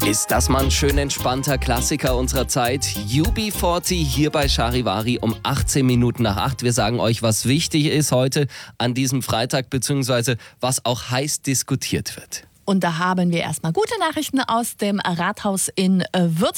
Ist das mal ein schön entspannter Klassiker unserer Zeit? UB40 hier bei Charivari um 18 Minuten nach 8. Wir sagen euch, was wichtig ist heute an diesem Freitag, beziehungsweise was auch heiß diskutiert wird. Und da haben wir erstmal gute Nachrichten aus dem Rathaus in Würzburg.